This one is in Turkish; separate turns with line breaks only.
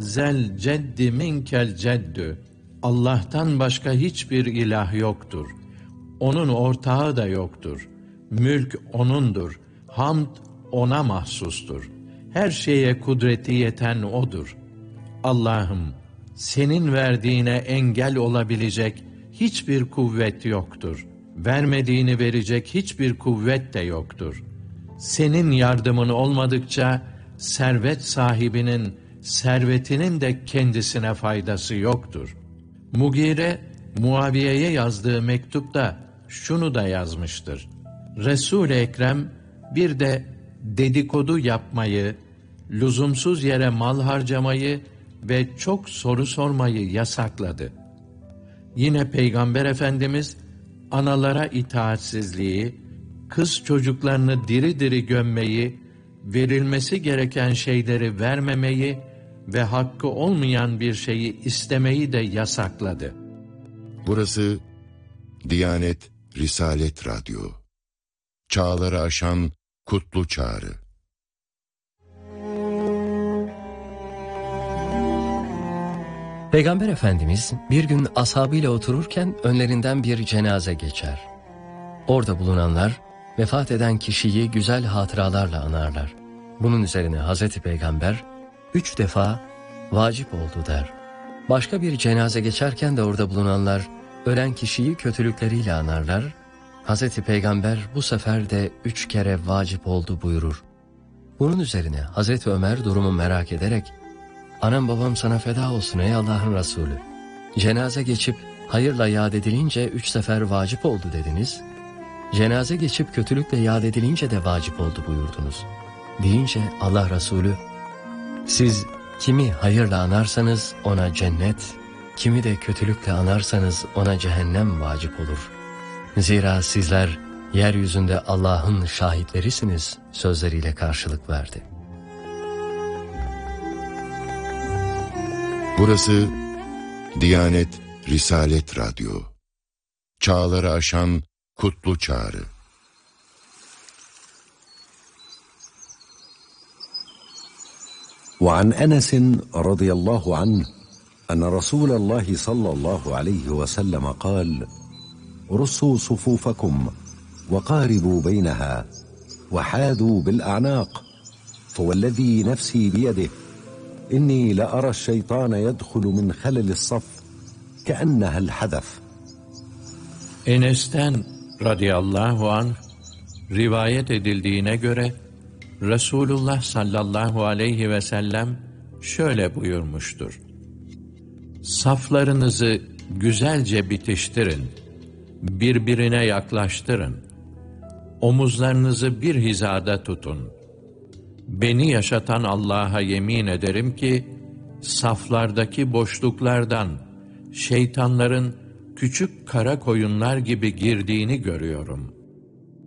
zel ceddi minkel ceddü. Allah'tan başka hiçbir ilah yoktur. Onun ortağı da yoktur. Mülk O'nundur. Hamd O'na mahsustur. Her şeye kudreti yeten O'dur. Allah'ım, senin verdiğine engel olabilecek hiçbir kuvvet yoktur. Vermediğini verecek hiçbir kuvvet de yoktur. Senin yardımın olmadıkça servet sahibinin servetinin de kendisine faydası yoktur. Mugire, Muaviye'ye yazdığı mektupta şunu da yazmıştır. Resul-i Ekrem bir de dedikodu yapmayı, lüzumsuz yere mal harcamayı ve çok soru sormayı yasakladı. Yine Peygamber Efendimiz analara itaatsizliği, kız çocuklarını diri diri gömmeyi, verilmesi gereken şeyleri vermemeyi ve hakkı olmayan bir şeyi istemeyi de yasakladı.
Burası Diyanet Risalet Radyo. Çağları aşan kutlu çağrı.
Peygamber Efendimiz bir gün ashabıyla otururken önlerinden bir cenaze geçer. Orada bulunanlar vefat eden kişiyi güzel hatıralarla anarlar. Bunun üzerine Hazreti Peygamber 3 defa vacip oldu der. Başka bir cenaze geçerken de orada bulunanlar ölen kişiyi kötülükleriyle anarlar. Hazreti Peygamber bu sefer de 3 kere vacip oldu buyurur. Bunun üzerine Hazreti Ömer durumu merak ederek "Anam babam sana feda olsun ey Allah'ın Resulü. Cenaze geçip hayırla yad edilince 3 sefer vacip oldu dediniz. Cenaze geçip kötülükle yad edilince de vacip oldu buyurdunuz." Deyince Allah Resulü, "Siz kimi hayırla anarsanız ona cennet, kimi de kötülükle anarsanız ona cehennem vacip olur. Zira sizler yeryüzünde Allah'ın şahitlerisiniz" sözleriyle karşılık verdi.
Burası Diyanet Risalet Radyo. Çağları aşan kutlu çağrı.
وعن أنس رضي الله عنه أن رسول الله صلى الله عليه وسلم قال: رصوا صفوفكم وقاربوا بينها وحاذوا بالأعناق فوالذي نفسي بيده إني لأرى الشيطان يدخل من خلل الصف كأنها الحدث.
Enes'ten radıyallahu anh rivayet edildiğine göre Resulullah sallallahu aleyhi ve sellem şöyle buyurmuştur. Saflarınızı güzelce bitiştirin, birbirine yaklaştırın, omuzlarınızı bir hizada tutun. Beni yaşatan Allah'a yemin ederim ki, saflardaki boşluklardan şeytanların küçük kara koyunlar gibi girdiğini görüyorum.